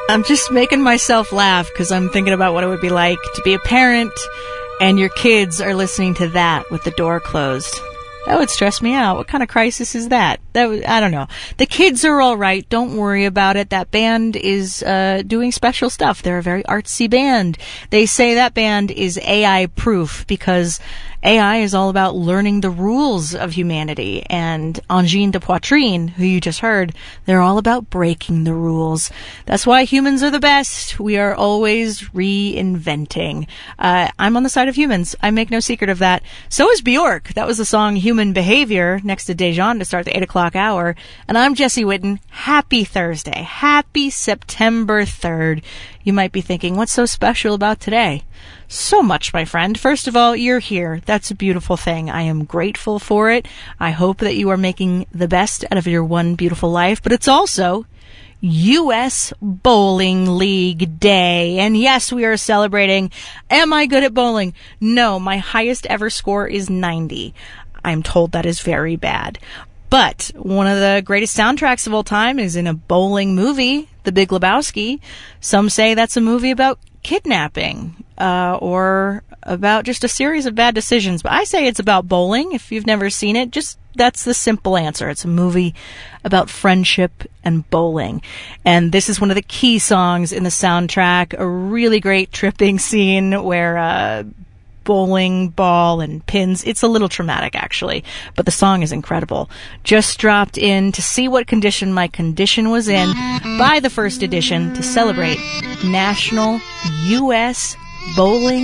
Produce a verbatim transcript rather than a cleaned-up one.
I'm just making myself laugh because I'm thinking about what it would be like to be a parent and your kids are listening to that with the door closed. That would stress me out. What kind of crisis is that? That would, I don't know. The kids are all right. Don't worry about it. That band is uh, doing special stuff. They're a very artsy band. They say that band is A I-proof because A I is all about learning the rules of humanity. And Angine de Poitrine, who you just heard, they're all about breaking the rules. That's why humans are the best. We are always reinventing. Uh, I'm on the side of humans. I make no secret of that. So is Bjork. That was the song Human Behavior next to Dejan to start the eight o'clock hour. And I'm Jessie Whitten. Happy Thursday. Happy September third. You might be thinking, what's so special about today? So much, my friend. First of all, you're here. That's a beautiful thing. I am grateful for it. I hope that you are making the best out of your one beautiful life. But it's also U S Bowling League Day. And yes, we are celebrating. Am I good at bowling? No, my highest ever score is ninety. I'm told that is very bad. But one of the greatest soundtracks of all time is in a bowling movie, The Big Lebowski. Some say that's a movie about kidnapping, uh, or about just a series of bad decisions. But I say it's about bowling. If you've never seen it, just that's the simple answer. It's a movie about friendship and bowling. And this is one of the key songs in the soundtrack. A really great tripping scene where, uh, bowling ball and pins. It's a little traumatic, actually, but the song is incredible. Just dropped in to see what condition my condition was in by the first edition to celebrate National U S Bowling